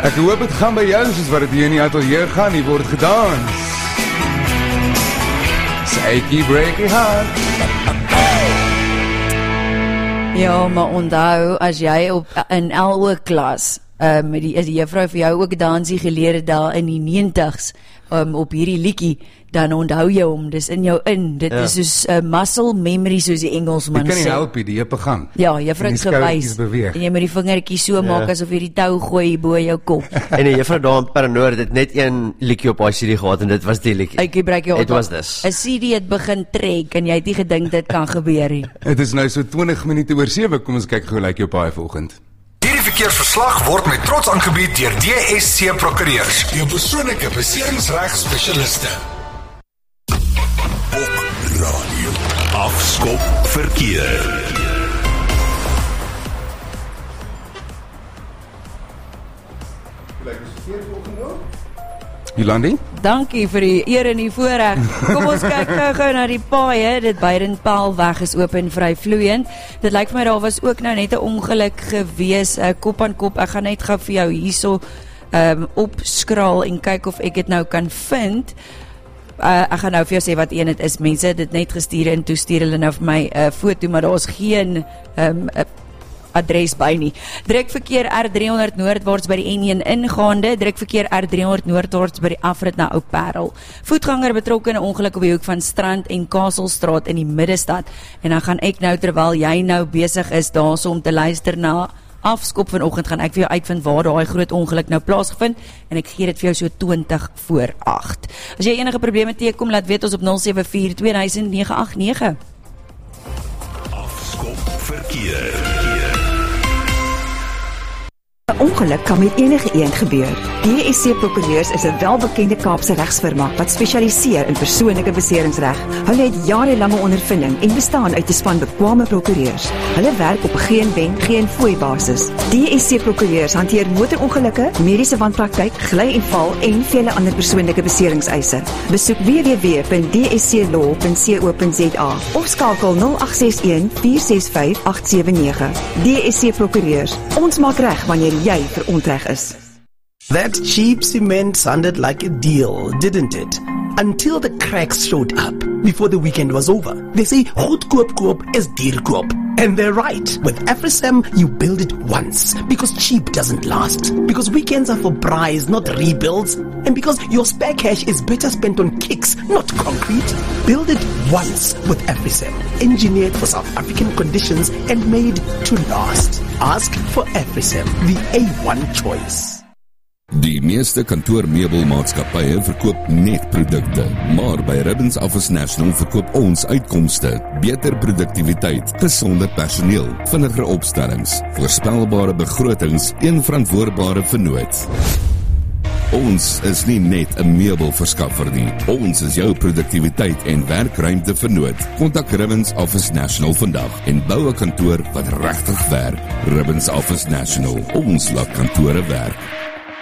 Ek hoop het gaan by jou soos wat het hier in die atelier gaan, hier word gedans. Psyche breaky heart. Ja, maar onthou, as jy in LO klas, die juffrou vir jou ook dansie geleer het daar in die 90s, op hierdie liedjie, dan onthou jy hom, dis in jou in, dit is soos muscle memory, soos die Engelsman sê. Jy kan nie help jy heupe gaan. Ja, juffrou het gewys, en jy moet die vingertjie so maak, asof jy die tou gooi bo jou kop. En die juffrou daar in Paranoor het net een liedjie op haar CD gehad, en dit was die liedjie. Ek gebruik jou It was this. 'n CD het begin trek, en jy het nie gedink dit kan gebeur nie. Het is nou so 20 minute oor 7, kom ons kyk hoe lyk jou paai vanoggend. Hierdie verkeersverslag word met trots aangebied deur DSC Prokureurs, jou persoonlike beseringsregspesialiste. Bok Radio. Afskop verkeer. Jolandi? Dankie vir die eer en die voorreg. Kom ons kyk gou na die paaie. Dit Beirenpaalweg is oop en vry vloeiend. Dit lyk vir my daar was ook nou net 'n ongeluk gewees, kop aan kop. Ek gaan net gou vir jou hierso opskraal en kyk of ek dit nou kan vind. Ek gaan nou vir jou sê wat een dit is. Mense het dit net gestuur en toe stuur hulle nou vir my 'n foto, maar daar's geen adres by nie. Drukverkeer R300 noordwaarts by die N1 ingaande, drukverkeer R300 noordwaarts by die afrit na Ou Parel. Voetganger betrokke in 'n ongeluk op die hoek van Strand en Kaselstraat in die middestad. En dan gaan ek nou, terwyl jy nou besig is daarso om te luister na Afskop vanoggend, gaan ek vir jou uitvind waar daai groot ongeluk nou plaasgevind, en ek gee dit vir jou so 20 voor 8. As jy enige probleme teekom, laat weet ons op 074-2000-989. Afskop verkeer. 'n Ongeluk kan met enige iemand gebeur. DSC Prokureurs is 'n welbekende Kaapse regsfirma wat spesialiseer in persoonlike beseringsreg. Hulle het jarelange ondervinding en bestaan uit 'n span bekwame prokureurs. Hulle werk op 'n geen wen, geen fooi basis. DSC Prokureurs hanteer motorongelukke, mediese wanpraktyk, gly en val en vele ander persoonlike beseringseise. Besoek www.dsclaw.co.za of skakel 0861 465 879. DSC Prokureurs. Ons maak reg wanneer jy verontreg is. That cheap cement sounded like a deal, didn't it? Until the cracks showed up before the weekend was over. They say goedkoop koop is duur koop. And they're right. With AfriSam, you build it once because cheap doesn't last. Because weekends are for braais, not rebuilds. And because your spare cash is better spent on kicks, not concrete. Build it once with AfriSam. Engineered for South African conditions and made to last. Ask for AfriSam, the A1 choice. Die meeste kantoormeubelmaatskappye verkoop net produkte, maar by Ribbons Office National verkoop ons uitkomste, beter produktiwiteit, gesonder personeel, vinniger opstellings, voorspelbare begrotings en verantwoordbare vennoot. Ons is nie net 'n meubelverskaffer nie, ons is jou produktiwiteit en werkruimte vennoot. Kontak Ribbons Office National vandag en bou 'n kantoor wat regtig werk. Ribbons Office National, ons laat kantore werk.